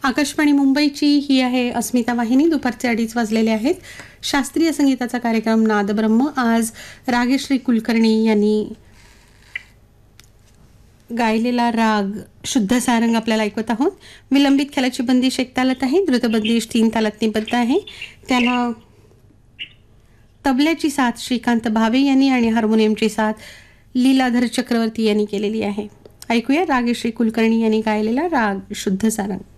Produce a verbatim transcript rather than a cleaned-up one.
आकाशवाणी मुंबईची ही आहे अस्मिता वाहिनी. दुपारचे अडीच वाजलेले आहेत. शास्त्रीय संगीताचा कार्यक्रम नादब्रह्म. आज रागेश्री कुलकर्णी यांनी गायलेला राग शुद्ध सारंग आपल्याला ऐकवत आहोत. विलंबित ख्यालाची बंदिश एक तालात आहे, द्रुतबंदिश तीन तालात निबद्ध आहे. त्याला तबल्याची साथ श्रीकांत भावे यांनी आणि हार्मोनियमची साथ लीलाधर चक्रवर्ती यांनी केलेली आहे. ऐकूया रागेश्री कुलकर्णी यांनी गायलेला राग शुद्ध सारंग.